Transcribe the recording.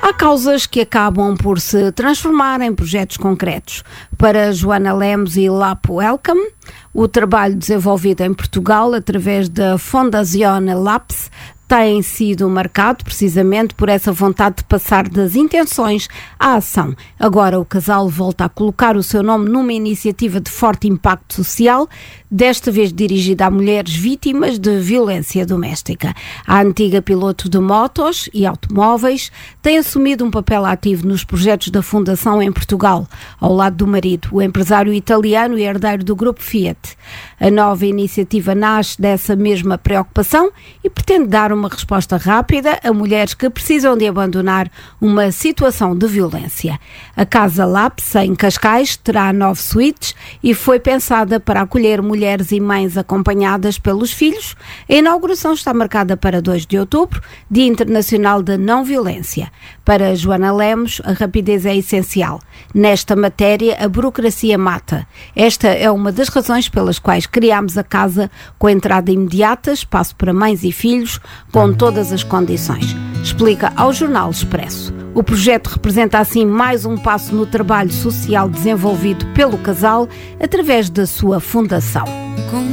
Há causas que acabam por se transformar em projetos concretos. Para Joana Lemos e Lap Welcome, o trabalho desenvolvido em Portugal através da Fondazione Laps tem sido marcado precisamente por essa vontade de passar das intenções à ação. Agora o casal volta a colocar o seu nome numa iniciativa de forte impacto social, desta vez dirigida a mulheres vítimas de violência doméstica. A antiga piloto de motos e automóveis tem assumido um papel ativo nos projetos da Fundação em Portugal, ao lado do marido, o empresário italiano e herdeiro do grupo Fiat. A nova iniciativa nasce dessa mesma preocupação e pretende dar uma resposta rápida a mulheres que precisam de abandonar uma situação de violência. A Casa Laps, em Cascais, terá 9 suítes e foi pensada para acolher mulheres e mães acompanhadas pelos filhos. A inauguração está marcada para 2 de outubro, Dia Internacional da Não Violência. Para Joana Lemos, a rapidez é essencial. Nesta matéria, a burocracia mata. Esta é uma das razões pelas quais criámos a casa com entrada imediata, espaço para mães e filhos, com todas as condições. Explica ao Jornal Expresso. O projeto representa assim mais um passo no trabalho social desenvolvido pelo casal através da sua fundação.